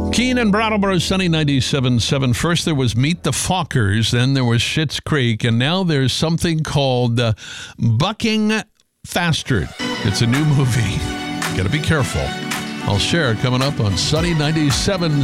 Keene and Brattleboro, Sunny 97.7. First there was Meet the Fockers, then there was Schitt's Creek, and now there's something called Bucking Faster. It's a new movie. Got to be careful. I'll share it coming up on Sunny 97.7.